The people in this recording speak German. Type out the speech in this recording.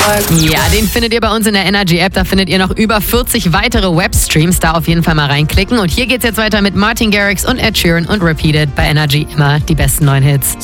Ja, den findet ihr bei uns in der Energy App. Da findet ihr noch über 40 weitere Webstreams. Da auf jeden Fall mal reinklicken. Und hier geht's jetzt weiter mit Martin Garrix und Ed Sheeran und Repeated bei Energy. Immer die besten neuen Hits.